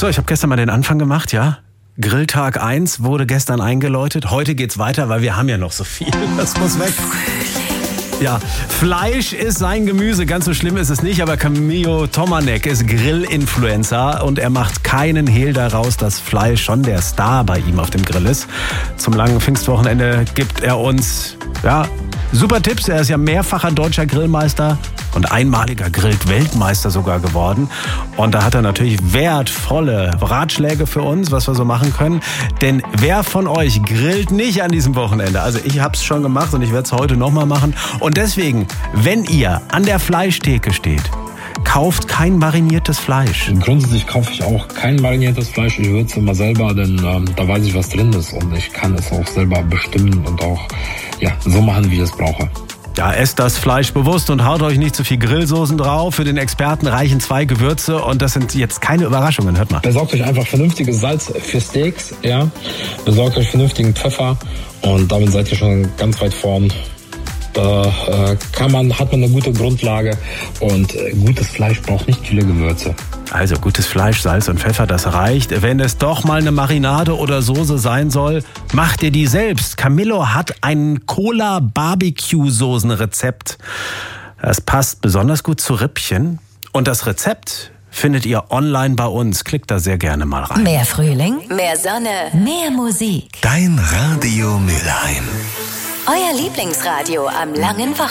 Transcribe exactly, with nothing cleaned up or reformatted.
So, ich habe gestern mal den Anfang gemacht, ja. Grilltag eins wurde gestern eingeläutet. Heute geht's weiter, weil wir haben ja noch so viel. Das muss weg. Ja, Fleisch ist sein Gemüse. Ganz so schlimm ist es nicht, aber Camillo Tomanek ist Grillinfluencer und er macht keinen Hehl daraus, dass Fleisch schon der Star bei ihm auf dem Grill ist. Zum langen Pfingstwochenende gibt er uns, ja, super Tipps. Er ist ja mehrfacher deutscher Grillmeister und einmaliger Grillweltmeister sogar geworden. Und da hat er natürlich wertvolle Ratschläge für uns, was wir so machen können. Denn wer von euch grillt nicht an diesem Wochenende? Also ich habe es schon gemacht und ich werde es heute nochmal machen. Und deswegen, wenn ihr an der Fleischtheke steht, kauft kein mariniertes Fleisch. Grundsätzlich kaufe ich auch kein mariniertes Fleisch. Ich würze immer selber, denn ähm, da weiß ich, was drin ist. Und ich kann es auch selber bestimmen und auch ja, so machen, wie ich es brauche. Ja, esst das Fleisch bewusst und haut euch nicht zu viel Grillsoßen drauf. Für den Experten reichen zwei Gewürze und das sind jetzt keine Überraschungen. Hört mal. Besorgt euch einfach vernünftiges Salz für Steaks, ja. Besorgt euch vernünftigen Pfeffer und damit seid ihr schon ganz weit vorn. Da äh, kann man, hat man eine gute Grundlage und äh, gutes Fleisch braucht nicht viele Gewürze. Also gutes Fleisch, Salz und Pfeffer, das reicht. Wenn es doch mal eine Marinade oder Soße sein soll, macht ihr die selbst. Camillo hat ein Cola-Barbecue-Soßen-Rezept. Das passt besonders gut zu Rippchen. Und das Rezept findet ihr online bei uns. Klickt da sehr gerne mal rein. Mehr Frühling, mehr Sonne, mehr Musik. Dein Radio Mülheim. Euer Lieblingsradio am langen Wochenende.